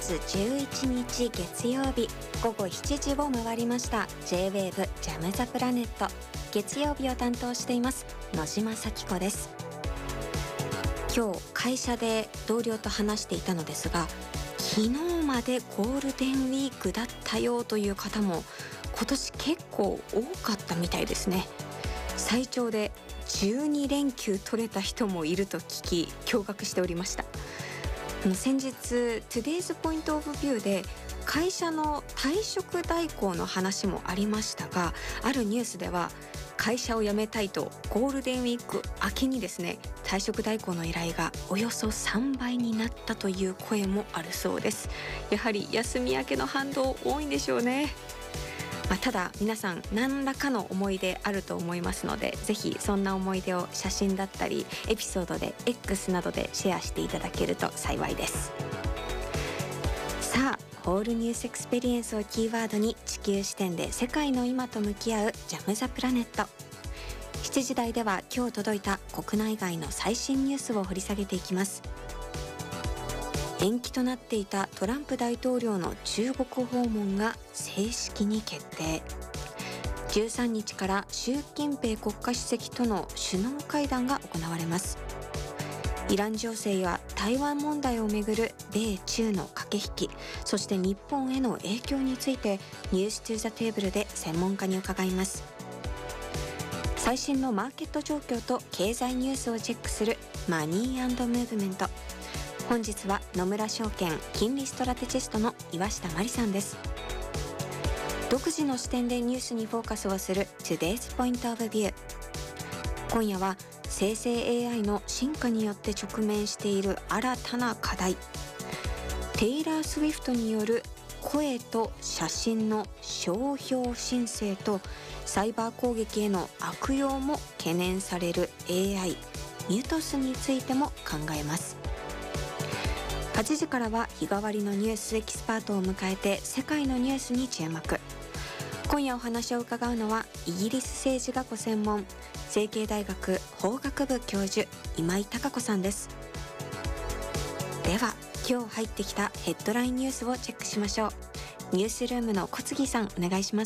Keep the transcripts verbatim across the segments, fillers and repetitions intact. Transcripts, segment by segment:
つじゅういちにち月曜日ごごしちじを回りました。 J-ウェーブ ジャムザプラネット、月曜日を担当しています野島咲子です。今日会社で同僚と話していたのですが、昨日までゴールデンウィークだったよという方も今年結構多かったみたいですね。最長でじゅうにれんきゅう取れた人もいると聞き驚愕しておりました。先日 Today's Point of View で会社の退職代行の話もありましたが、あるニュースでは会社を辞めたいとゴールデンウィーク明けにですね、退職代行の依頼がおよそさんばいになったという声もあるそうです。やはり休み明けの反動多いんでしょうね。まあ、ただ皆さん何らかの思い出あると思いますので、ぜひそんな思い出を写真だったりエピソードで X などでシェアしていただけると幸いです。さあ、ホールニュースエクスペリエンスをキーワードに地球視点で世界の今と向き合うジャムザプラネット。しちじ台では今日届いた国内外の最新ニュースを掘り下げていきます。延期となっていたトランプ大統領の中国訪問が正式に決定。じゅうさんにちから習近平国家主席との首脳会談が行われます。イラン情勢や台湾問題をめぐる米中の駆け引き、そして日本への影響についてニューストゥザテーブルで専門家に伺います。最新のマーケット状況と経済ニュースをチェックするマニー&ムーブメント。本日は野村証券金利ストラテジストの岩下真理さんです。独自の視点でニュースにフォーカスをする Today's Point of View。 今夜は生成 エーアイ の進化によって直面している新たな課題、テイラー・スウィフトによる声と写真の商標申請とサイバー攻撃への悪用も懸念される エーアイ ミュトスについても考えます。はちじからは日替わりのニュースエキスパートを迎えて世界のニュースに注目。今夜お話を伺うのはイギリス政治がご専門、成蹊大学法学部教授今井貴子さんです。では今日入ってきたヘッドラインニュースをチェックしましょう。ニュースルームの小杉さん、お願いします。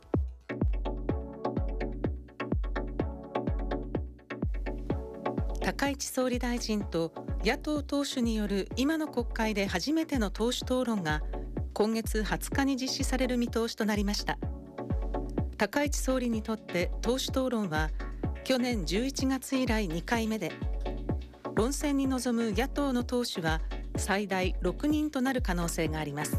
高市総理大臣と野党党首による今の国会で初めての党首討論が今月はつかに実施される見通しとなりました。高市総理にとって党首討論は去年じゅういちがつ以来にかいめで、論戦に臨む野党の党首は最大ろくにんとなる可能性があります。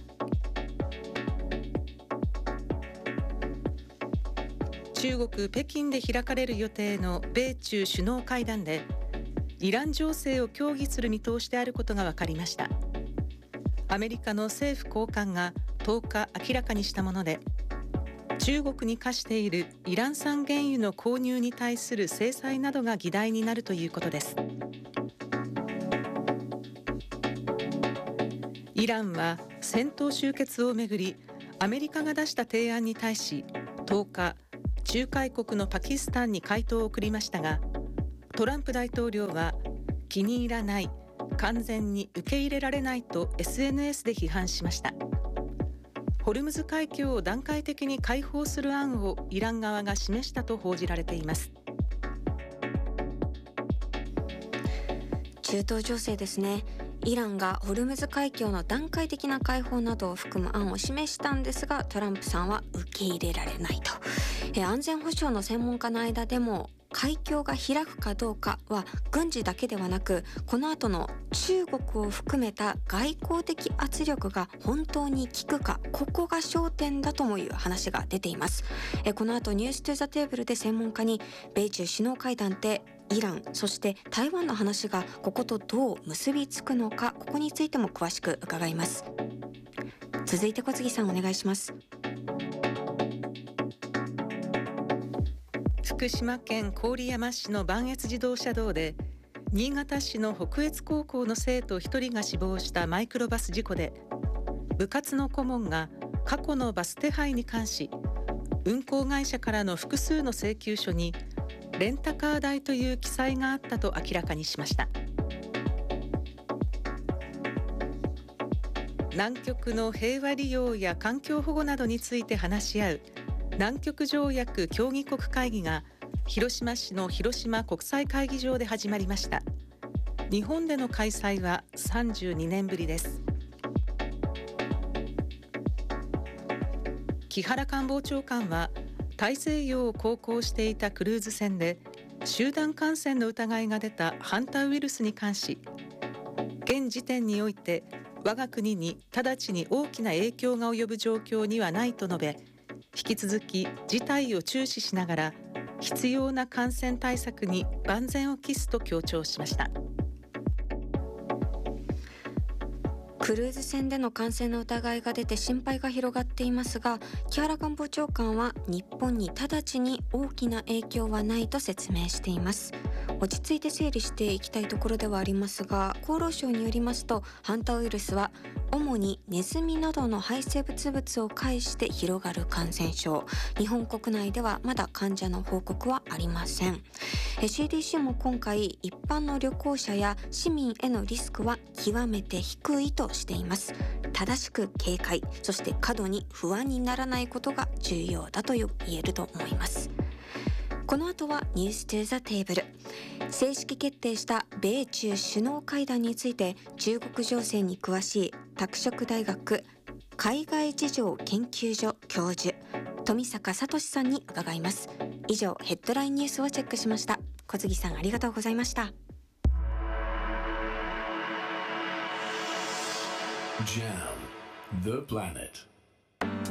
中国北京で開かれる予定の米中首脳会談でイラン情勢を協議する見通しであることが分かりました。アメリカの政府高官がとおか明らかにしたもので、中国に課しているイラン産原油の購入に対する制裁などが議題になるということです。イランは戦闘終結をめぐりアメリカが出した提案に対しとおか仲介国のパキスタンに回答を送りましたが、トランプ大統領は気に入らない、完全に受け入れられないと エスエヌエス で批判しました。ホルムズ海峡を段階的に開放する案をイラン側が示したと報じられています。 中東情勢ですね。イランがホルムズ海峡の段階的な開放などを含む案を示したんですが、トランプさんは受け入れられないと。え安全保障の専門家の間でも海峡が開くかどうかは軍事だけではなく、この後の中国を含めた外交的圧力が本当に効くか、ここが焦点だともいう話が出ています。えこの後ニューストゥザテーブルで専門家に米中首脳会談ってイラン、そして台湾の話がこことどう結びつくのか、ここについても詳しく伺います。続いて小杉さん、お願いします。 福島県郡山市の磐越自動車道で新潟市の北越高校の生徒ひとりが死亡したマイクロバス事故で、部活の顧問が過去のバス手配に関し運行会社からの複数の請求書にレンタカー代という記載があったと明らかにしました。 南極の平和利用や環境保護などについて話し合う南極条約協議国会議が広島市の広島国際会議場で始まりました。日本での開催はさんじゅうにねんぶりです。木原官房長官は大西洋を航行していたクルーズ船で集団感染の疑いが出たハンタウイルスに関し、現時点において我が国に直ちに大きな影響が及ぶ状況にはないと述べ、引き続き事態を注視しながら必要な感染対策に万全を期すと強調しました。 クルーズ船での感染の疑いが出て心配が広がっていますが、木原官房長官は日本に直ちに大きな影響はないと説明しています。落ち着いて整理していきたいところではありますが、厚労省によりますと、ハンタウイルスは主にネズミなどの排泄物を介して広がる感染症。日本国内ではまだ患者の報告はありません。シーディーシー も今回一般の旅行者や市民へのリスクは極めて低いとしています。正しく警戒、そして過度に不安にならないことが重要だと言えると思います。この後はニューストゥーザテーブル。正式決定した米中首脳会談について、中国情勢に詳しい拓殖大学海外事情研究所教授富坂聡さんに伺います。以上、ヘッドラインニュースをチェックしました。小杉さん、ありがとうございました。 ジャム The Planet